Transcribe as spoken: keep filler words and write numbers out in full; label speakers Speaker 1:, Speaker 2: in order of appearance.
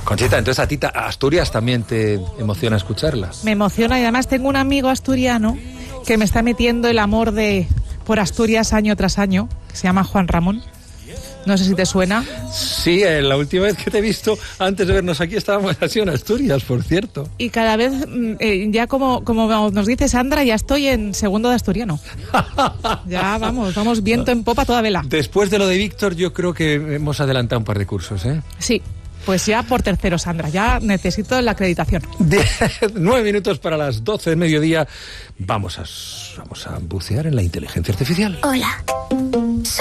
Speaker 1: Conchita, entonces a ti ta- Asturias también te emociona escucharla.
Speaker 2: Me emociona y además tengo un amigo asturiano que me está metiendo el amor de por Asturias año tras año, que se llama Juan Ramón. No sé si te suena.
Speaker 1: Sí, eh, la última vez que te he visto, antes de vernos aquí, estábamos así en Asturias, por cierto.
Speaker 2: Y cada vez, eh, ya como, como nos dice Sandra, ya estoy en segundo de asturiano. Ya vamos, vamos viento en popa toda vela.
Speaker 1: Después de lo de Víctor, yo creo que hemos adelantado un par de cursos, ¿eh?
Speaker 2: Sí, pues ya por tercero, Sandra, ya necesito la acreditación.
Speaker 1: Diez, nueve minutos para las doce del mediodía. Vamos a, vamos a bucear en la inteligencia artificial.
Speaker 3: Hola,